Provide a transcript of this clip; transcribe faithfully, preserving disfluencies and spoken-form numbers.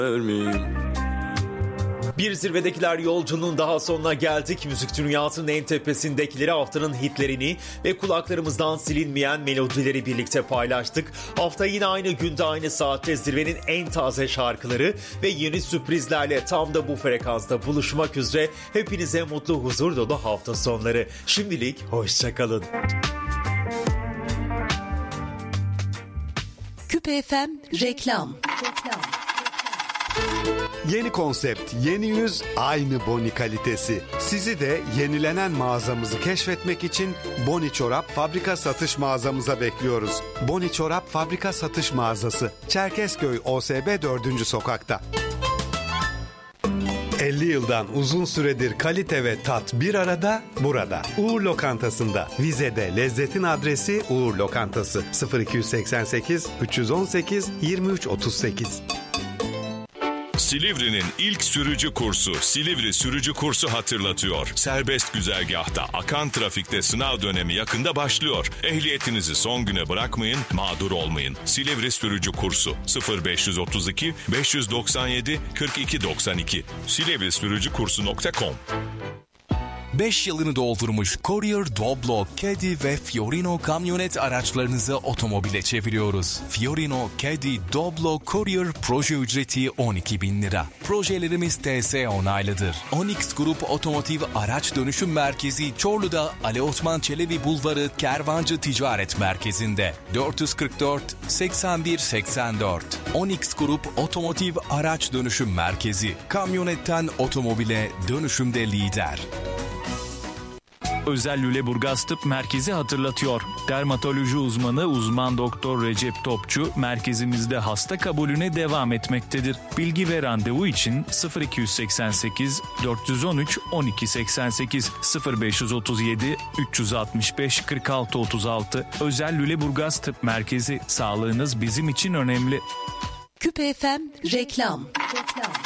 Ölmeyeyim. Bir Zirvedekiler yolculuğunun daha sonuna geldik. Müzik dünyasının en tepesindekileri, haftanın hitlerini ve kulaklarımızdan silinmeyen melodileri birlikte paylaştık. Hafta yine aynı günde aynı saatte zirvenin en taze şarkıları ve yeni sürprizlerle tam da bu frekansta buluşmak üzere. Hepinize mutlu, huzur dolu hafta sonları. Şimdilik hoşçakalın. Küpe F M reklam. Reklam. Yeni konsept, yeni yüz, aynı Boni kalitesi. Sizi de yenilenen mağazamızı keşfetmek için Boni Çorap Fabrika Satış Mağazamıza bekliyoruz. Boni Çorap Fabrika Satış Mağazası, Çerkezköy O S B dördüncü sokakta. elli yıldan uzun süredir kalite ve tat bir arada, burada. Uğur Lokantası'nda. Vize'de lezzetin adresi Uğur Lokantası. sıfır iki seksen sekiz üç on sekiz yirmi üç otuz sekiz. Silivri'nin ilk sürücü kursu Silivri Sürücü Kursu hatırlatıyor. Serbest güzergahta akan trafikte sınav dönemi yakında başlıyor. Ehliyetinizi son güne bırakmayın, mağdur olmayın. Silivri Sürücü Kursu sıfır beş otuz iki beş doksan yedi kırk iki doksan iki silivri sürücü kursu nokta com. beş yılını doldurmuş Courier, Doblo, Caddy ve Fiorino kamyonet araçlarınızı otomobile çeviriyoruz. Fiorino, Caddy, Doblo, Courier proje ücreti on iki bin lira. Projelerimiz T S onaylıdır. Onyx Grup Otomotiv Araç Dönüşüm Merkezi Çorlu'da Ali Osman Çelebi Bulvarı Kervancı Ticaret Merkezi'nde. dört yüz kırk dört seksen bir seksen dört. Onyx Grup Otomotiv Araç Dönüşüm Merkezi. Kamyonetten otomobile dönüşümde lider. Özel Lüleburgaz Tıp Merkezi hatırlatıyor. Dermatoloji uzmanı uzman doktor Recep Topçu merkezimizde hasta kabulüne devam etmektedir. Bilgi ve randevu için sıfır iki seksen sekiz dört on üç on iki seksen sekiz sıfır beş otuz yedi üç altmış beş kırk altı otuz altı. Özel Lüleburgaz Tıp Merkezi, sağlığınız bizim için önemli. Küpe F M reklam. Reklam.